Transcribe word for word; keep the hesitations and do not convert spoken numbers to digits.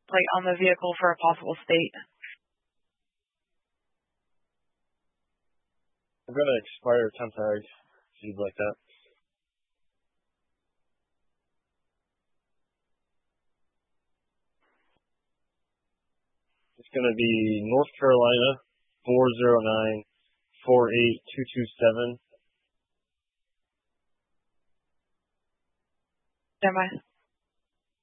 plate on the vehicle for a possible state. I'm going to expire temp tag, if you'd like that. It's going to be North Carolina, four zero nine, four eight two two seven. Stand by.